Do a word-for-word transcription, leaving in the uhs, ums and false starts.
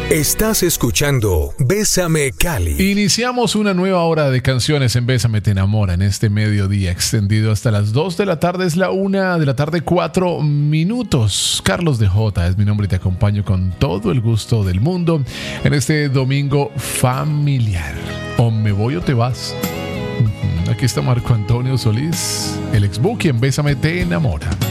Estás escuchando Bésame Cali. Iniciamos una nueva hora de canciones en Bésame Te Enamora en este mediodía extendido hasta las dos de la tarde. Es la una de la tarde, cuatro minutos. Carlos de Jota es mi nombre y te acompaño con todo el gusto del mundo en este domingo familiar. O me voy o te vas. Aquí está Marco Antonio Solís, el ex Buki en Bésame Te Enamora.